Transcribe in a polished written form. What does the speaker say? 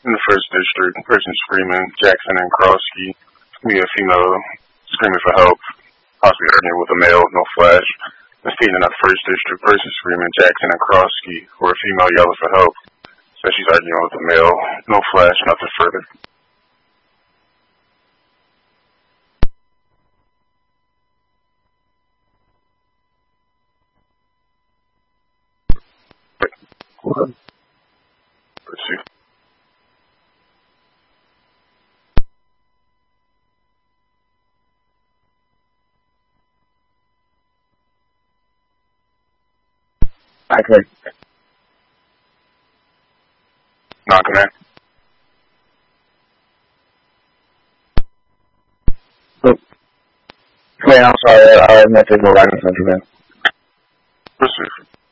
In the first district, person screaming, Jackson and Krosky. We have female screaming for help, possibly arguing with a male, no flash. The statement in the first district, person screaming, Jackson and Krosky, or a female yelling for help. So she's arguing with a male, no flash, nothing further. Let's see. Okay. Non-command. Wait, I'm sorry, I meant to go back in central, man. Proceed.